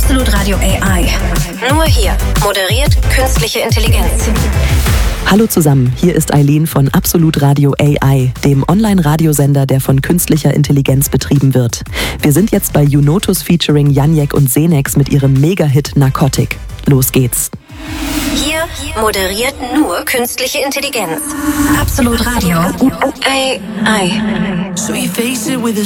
Absolut Radio AI. Nur hier moderiert künstliche Intelligenz. Hallo zusammen, hier ist Eileen von Absolut Radio AI, dem Online-Radiosender, der von künstlicher Intelligenz betrieben wird. Wir sind jetzt bei Junotus featuring Janiek und Senex mit ihrem Mega-Hit Narcotic. Los geht's. Hier moderiert nur künstliche Intelligenz. Absolut Radio AI. So you face it with a